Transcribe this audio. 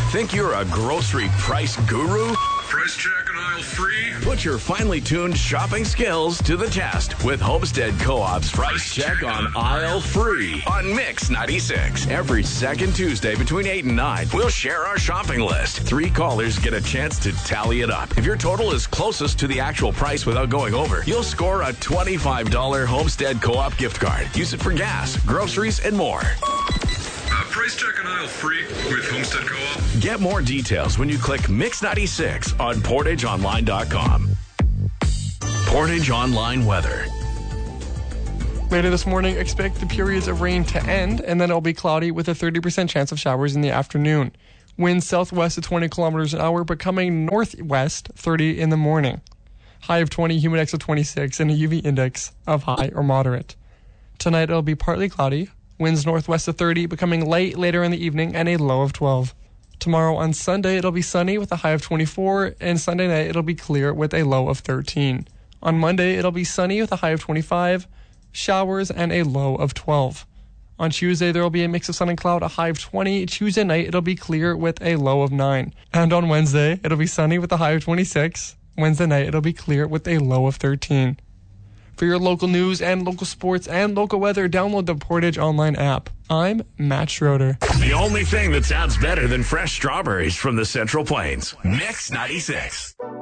Think you're a grocery price guru? Price check on aisle 3. Put your finely tuned shopping skills to the test with Homestead Co-op's Price Check on Aisle 3 on Mix 96. Every second Tuesday between 8 and 9, we'll share our shopping list. 3 callers get a chance to tally it up. If your total is closest to the actual price without going over, you'll score a $25 Homestead Co-op gift card. Use it for gas, groceries, and more. Price check on aisle 3 with Homestead Co-op. Get more details when you click Mix 96 on PortageOnline.com. Portage Online weather. Later this morning, expect the periods of rain to end, and then it'll be cloudy with a 30% chance of showers in the afternoon. Winds southwest at 20 kilometers an hour, becoming northwest 30 in the morning. High of 20, humid index of 26, and a UV index of high or moderate. Tonight it'll be partly cloudy. Winds northwest of 30, becoming light later in the evening, and a low of 12. Tomorrow on Sunday, it'll be sunny with a high of 24, and Sunday night it'll be clear with a low of 13. On Monday, it'll be sunny with a high of 25, showers, and a low of 12. On Tuesday, there will be a mix of sun and cloud, a high of 20. Tuesday night, it'll be clear with a low of 9. And on Wednesday, it'll be sunny with a high of 26. Wednesday night, it'll be clear with a low of 13. For your local news and local sports and local weather, download the Portage Online app. I'm Matt Schroeder. The only thing that sounds better than fresh strawberries from the Central Plains. Mix 96.